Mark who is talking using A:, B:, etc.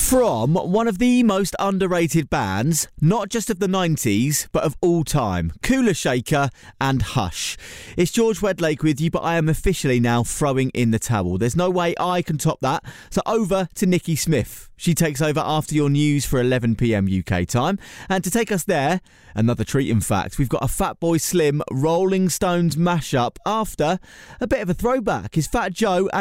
A: From one of the most underrated bands, not just of the 90s, but of all time, Kula Shaker and Hush. It's George Wedlake with you, but I am officially now throwing in the towel. There's no way I can top that. So over to Nikki Smith. She takes over after your news for 11 p.m. UK time. And to take us there, another treat in fact, we've got a Fatboy Slim Rolling Stones mashup after a bit of a throwback. Is Fat Joe and